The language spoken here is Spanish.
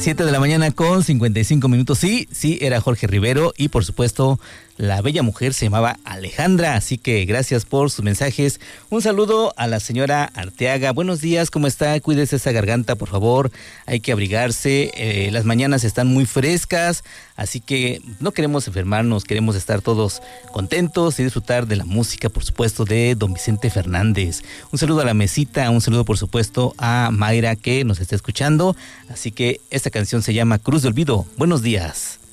7 de la mañana con 55 minutos. Sí, era Jorge Rivero y por supuesto la bella mujer se llamaba Alejandra, así que gracias por sus mensajes. Un saludo a la señora Arteaga. Buenos días, ¿cómo está? Cuídese esa garganta, por favor. Hay que abrigarse. Las mañanas están muy frescas, así que no queremos enfermarnos, queremos estar todos contentos y disfrutar de la música, por supuesto, de don Vicente Fernández. Un saludo a la mesita, un saludo, por supuesto, a Mayra que nos está escuchando. Así que esta canción se llama Cruz de Olvido. Buenos días.